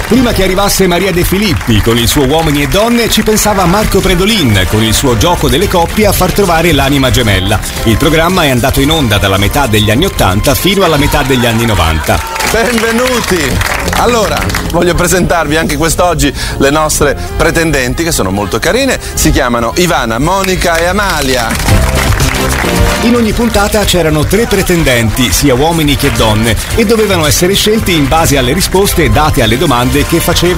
Prima che arrivasse Maria De Filippi con il suo Uomini e Donne, ci pensava Marco Predolin con il suo Gioco delle coppie a far trovare l'anima gemella. Il programma è andato in onda dalla metà degli anni 80 fino alla metà degli anni 90. Benvenuti! Allora, voglio presentarvi anche quest'oggi le nostre pretendenti, che sono molto carine. Si chiamano Ivana, Monica e Amalia. In ogni puntata c'erano 3 pretendenti, sia uomini che donne, e dovevano essere scelti in base alle risposte date alle domande che faceva